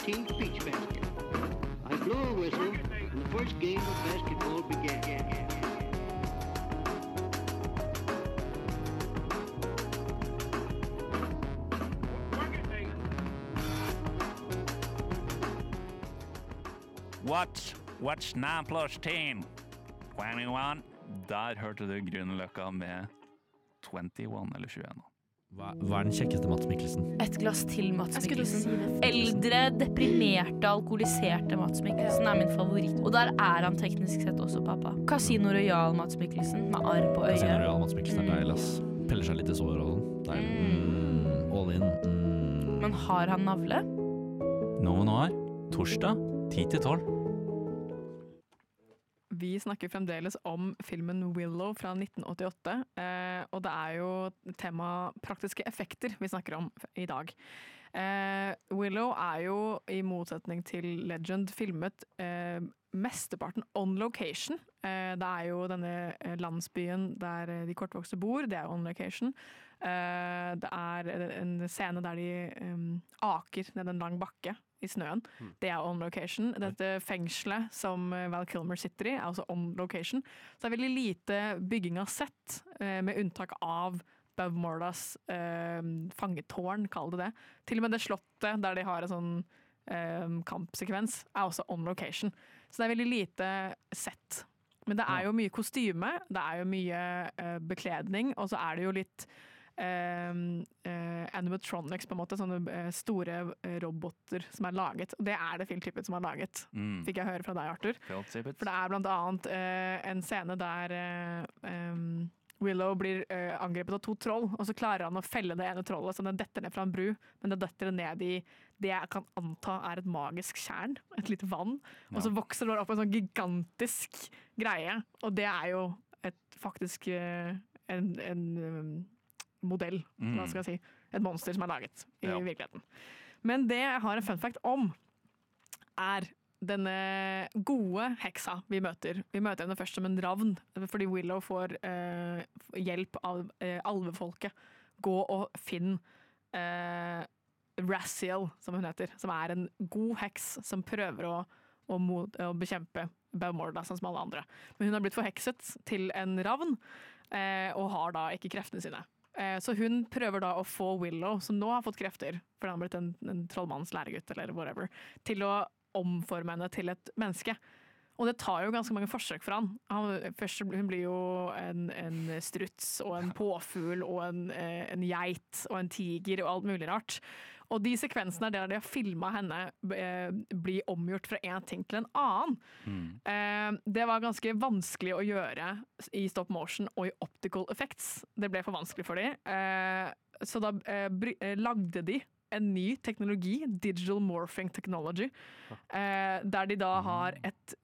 team's peach basket. I blew a whistle, and the first game of basketball began. What's 9 plus 10? 21. Der hørte du Grünerløkka med 21 eller 21. Hva er den kjekkeste Mats Mikkelsen? Et glass til Mats Mikkelsen. Eldre, deprimerte, alkoholiserte Mats Mikkelsen er min favoritt. Og der er han teknisk sett også, pappa. Casino Royal Mats Mikkelsen med arr på øyet. Casino Royal Mats Mikkelsen er deilig, ass. Peller seg litt i sår og sånn. Deilig. All in. Men har han navle? Noen år. Torsdag, 10-12. Vi snakker fremdeles om filmen Willow fra 1988, og det er jo tema praktiske effekter vi snakker om i dag. Willow er jo i motsetning til Legend filmet mesteparten on location. Det er jo denne landsbyen der de kortvokste bor, det er on location. Det er en scene der de aker ned en lang bakke i snøen. Det er on location. Dette fengselet som Val Kilmer sitter i er også on location. Så det er veldig lite bygging av sett, med unntak av Bavmordas fangetårn, kall det det. Til og med det slottet der de har en sånn kampsekvens er også on location. Så det er veldig lite sett. Men det er jo mye kostyme, det er jo mye bekledning, og så er det jo litt animatronics på en måte, sånne store roboter som er laget, og det er det filmtypen som har laget, fikk jeg høre fra deg, Arthur. For det er blant annet en scene der Willow blir angrepet av 2 troll, og så klarer han å felle det ene trollet, så den detter ned fra en bru, men det detter ned i det jeg kan anta er et magisk tjern, et lite vann, og så vokser det opp en sånn gigantisk greie, og det er jo faktisk en modell, hva skal jeg si, et monster som er laget i virkeligheten. Men det jeg har en fun fact om, er denne gode heksa vi møter. Vi møter henne først som en ravn, fordi Willow får hjelp av alvefolket. Gå og finn Raziel, som hun heter, som er en god heks som prøver å bekjempe Bavmorda, sånn som alle andre. Men hun har blitt forhekset til en ravn, og har da ikke kreftene sine. Så hun prøver da å få Willow, som nå har fått krefter, for han har blitt en trollmanns læregutt, eller whatever, til å omforme henne til et menneske. Og det tar jo ganske mange forsøk for han. Hun blir jo en struts, og en påfugl, og en geit, og en tiger, og alt mulig rart. Og de sekvensene der de har filmet henne blir omgjort fra en ting til en annen. Det var ganske vanskelig å gjøre i stop motion og i optical effects. Det ble for vanskelig for dem. Så da lagde de en ny teknologi, digital morphing technology, der de da har et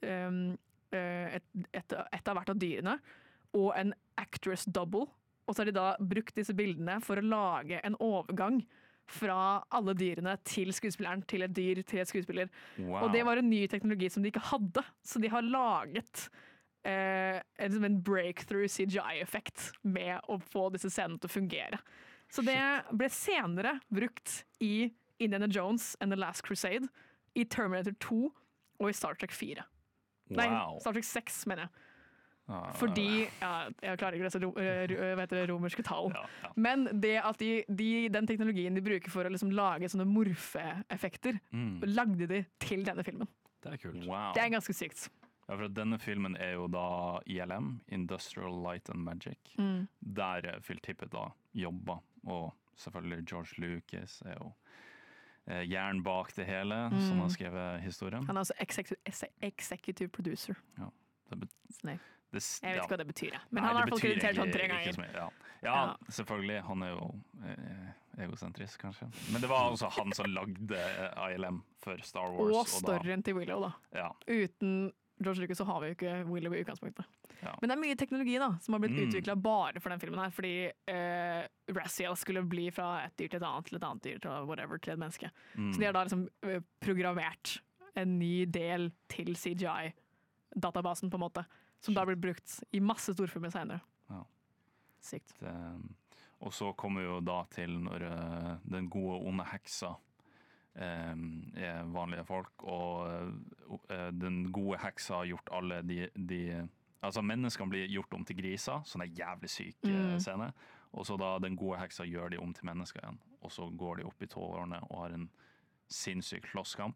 av hvert av dyrene, og en actress double, og så har de da brukt disse bildene for å lage en overgang fra alle dyrene til skuespilleren, til et dyr, til et skuespiller. Wow. Og det var en ny teknologi som de ikke hadde, så de har laget en breakthrough CGI-effekt med å få disse scenene til å fungere. Så det ble senere brukt i Indiana Jones and The Last Crusade, i Terminator 2 og i Star Trek 4. Wow. Nei, Star Trek 6 mener jeg. Fordi, jeg klarer ikke disse romerske tall. Men det at den teknologien de bruker for å liksom lage sånne morfe-effekter, lagde de til denne filmen. Det er kult. Wow. Det er ganske sykt. Ja, for denne filmen er jo da ILM, Industrial Light and Magic, der Phil Tippett da jobber, og selvfølgelig George Lucas er jo jern bak det hele, som har skrevet historien. Han er også executive producer. Ja, jeg vet ikke hva det betyr, men han har i hvert fall kreditert sånn 3 ganger. Ja, selvfølgelig. Han er jo egosentrisk, kanskje. Men det var altså han som lagde ILM for Star Wars. Og storyen til Willow, da. Ja. Uten George Lucas så har vi jo ikke Willow i utgangspunktet. Ja. Men det er mye teknologi da, som har blitt utviklet bare for den filmen her, fordi Raziel skulle bli fra et dyr til et annet dyr til whatever, til et menneske. Så de har da liksom programmert en ny del til CGI-databasen på en måte, som da blir brukt i masse storfilmer senere. Ja. Sykt. Og så kommer vi jo da til når den gode onde heksa er vanlige folk, og den gode heksa har gjort alle altså menneskene blir gjort om til griser, sånn en jævlig syk scene, og så da den gode heksa gjør de om til mennesker igjen, og så går de opp i tårene og har en sinnssyk slåsskamp.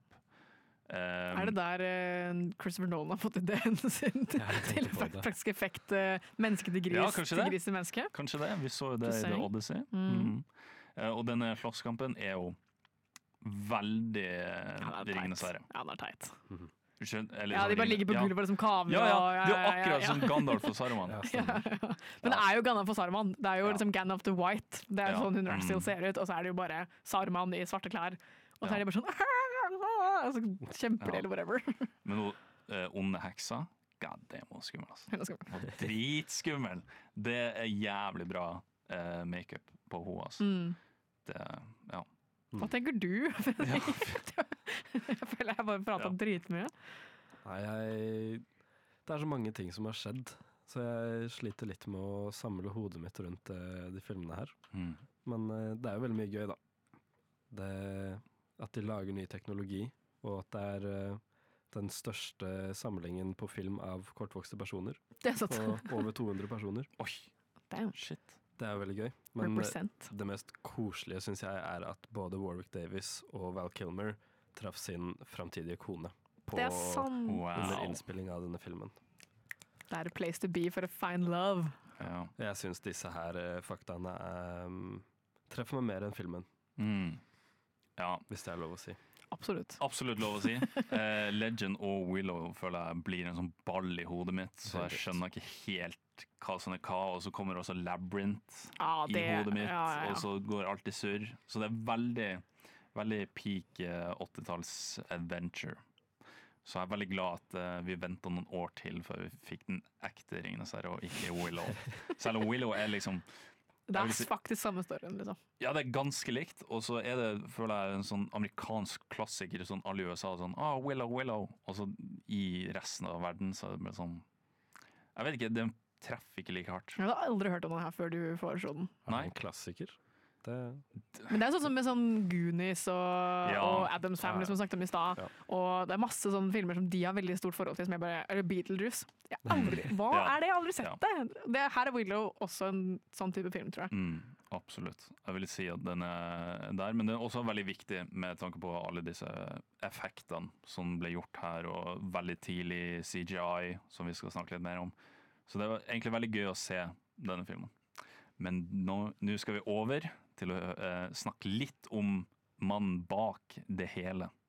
Er det der Christopher Nolan har fått ideen sin til praktisk effekt menneske til gris, ja, til gris til menneske? Kanskje det, vi så jo det i The Odyssey. Og denne slåsskampen er jo veldig Ringenes herre. Ja, den er teit. Eller de bare ligger på gulvet og liksom kaver. Det er jo akkurat som Gandalf og Saruman. Men det er jo Gandalf og Saruman. Det er jo liksom Gandalf the White. Det er sånn Universal ser ut, og så er det jo bare Saruman i svarte klær. Og så er de bare sånn altså, kjemper det, eller whatever. Men onde heksa, god damn, hun er skummel, altså. Dritskummel. Det er jævlig bra make-up på henne, altså. Hva tenker du? Jeg føler jeg bare prater dritmye. Nei, det er så mange ting som har skjedd, så jeg sliter litt med å samle hodet mitt rundt de filmene her. Men det er jo veldig mye gøy, da. At de lager ny teknologi, og at det er den største samlingen på film av kortvokste personer. Det er sant. På over 200 personer. Oi, shit. Det er veldig gøy. Men Represent. Det mest koselige synes jeg er at både Warwick Davis og Val Kilmer traff sin framtidige kone det er sånn. Under innspilling av denne filmen. Det er a place to be for a fine love. Ja. Jeg synes disse her faktaene treffer meg mer enn filmen. Ja. Hvis det er lov å si. Absolutt lov å si. Legend og Willow føler jeg blir en sånn ball i hodet mitt, så jeg skjønner ikke helt hva som er hva, og så kommer også Labyrinth i hodet mitt, og så går alt i surr. Så det er veldig, veldig peak 80-talls adventure. Så jeg er veldig glad at vi ventet noen år til før vi fikk den ekte Ringenes herre, og ikke Willow. Selv om Willow er liksom det er faktisk samme storyen, liksom. Ja, det er ganske likt, og så er det, føler jeg, en sånn amerikansk klassiker, sånn alle i USA, sånn, Willow, og så i resten av verden, så er det sånn, jeg vet ikke, det treffer ikke like hardt. Jeg har aldri hørt om den her før du foreslo den. Nei, en klassiker. Men det er sånn som med sånn Goonies og Addams Family som vi snakket om i stad, og det er masse sånne filmer som de har veldig stort forhold til, som jeg bare, eller Beetlejuice. Hva er det? Jeg har aldri sett det. Her er Willow også en sånn type film, tror jeg. Absolutt. Jeg vil si at den er der, men det er også veldig viktig med tanke på alle disse effektene som ble gjort her, og veldig tidlig CGI, som vi skal snakke litt mer om. Så det var egentlig veldig gøy å se denne filmen. Men nå skal vi over til å snakke litt om mannen bak det hele.